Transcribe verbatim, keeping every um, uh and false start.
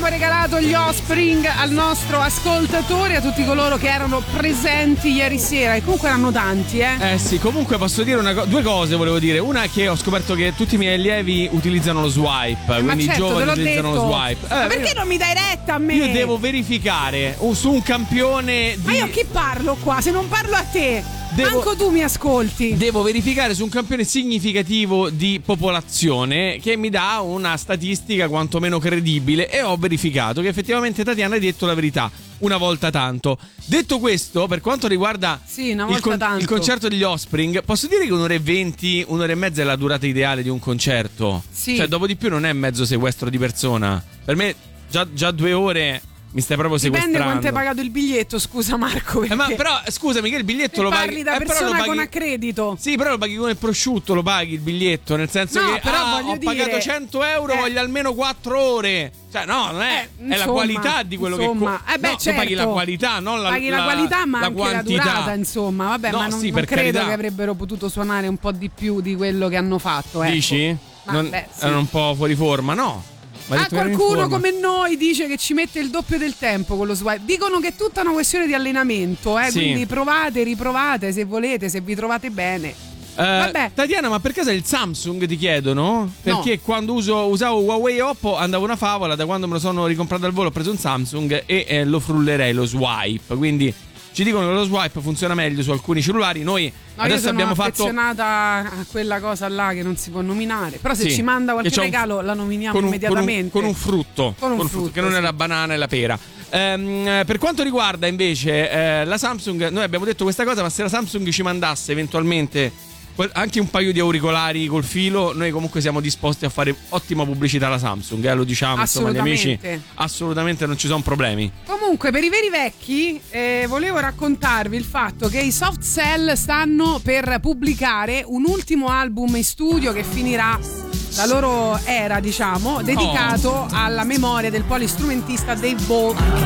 regalato gli Offspring al nostro ascoltatore, a tutti coloro che erano presenti ieri sera, e comunque erano tanti, eh. Eh sì, comunque posso dire una co- due cose, volevo dire. Una è che ho scoperto che tutti i miei allievi utilizzano lo swipe, quindi certo, i giovani te l'ho utilizzano detto. lo swipe. Eh, Ma perché io, non mi dai retta a me? io devo verificare uh, su un campione di... Ma io chi parlo qua? Se non parlo a te, Devo... manco tu mi ascolti. Devo verificare su un campione significativo di popolazione che mi dà una statistica quantomeno credibile, e ho verificato che effettivamente Tatiana ha detto la verità una volta tanto. Detto questo, per quanto riguarda sì, una il, volta con- tanto. il concerto degli Offspring, posso dire che un'ora e venti, un'ora e mezza è la durata ideale di un concerto. Sì. Cioè, dopo di più non è mezzo sequestro di persona. Per me già, già due ore mi stai proprio sequestrando. Dipende quanto hai pagato il biglietto, scusa Marco. Eh, ma però scusami, che il biglietto lo paghi. Parli da eh, però persona lo paghi... con accredito. Sì, però lo paghi con il prosciutto, lo paghi il biglietto, nel senso no, che però ah, voglio ho dire, pagato cento euro, eh, voglio almeno quattro ore. Cioè, no, non è, eh, insomma, è la qualità di quello insomma, che eh beh, no, certo, paghi la qualità, non la paghi la, la qualità, ma la anche quantità. la durata, insomma. Vabbè, no, ma non, sì, non per credo carità. che avrebbero potuto suonare un po' di più di quello che hanno fatto, ecco. Dici? Ma non, beh, sì. erano un po' fuori forma, no? Ah, qualcuno come noi dice che ci mette il doppio del tempo con lo swipe. Dicono che è tutta una questione di allenamento, eh? Sì. Quindi provate, riprovate se volete, se vi trovate bene. Uh, Vabbè. Tatiana, ma per caso il Samsung ti chiedono? Perché No. quando uso, usavo Huawei Oppo andava una favola, da quando me lo sono ricomprato al volo ho preso un Samsung e eh, lo frullerei, lo swipe. Quindi ci dicono che lo swipe funziona meglio su alcuni cellulari. Noi No, adesso io sono abbiamo fatto affezionata a quella cosa là che non si può nominare. Però se Sì, ci manda che qualche c'è un- regalo la nominiamo con un, immediatamente. Con un, con un frutto, Con un con un frutto, che non sì. è la banana e la pera. Ehm, per quanto riguarda invece eh, la Samsung, noi abbiamo detto questa cosa, ma se la Samsung ci mandasse eventualmente quel- anche un paio di auricolari col filo, noi comunque siamo disposti a fare ottima pubblicità alla Samsung, eh, lo diciamo, insomma, gli amici, Assolutamente. assolutamente non ci sono problemi. Comunque, per i veri vecchi, eh, volevo raccontarvi il fatto che i Soft Cell stanno per pubblicare un ultimo album in studio che finirà la loro era, diciamo, dedicato Oh. alla memoria del polistrumentista Dave Ball,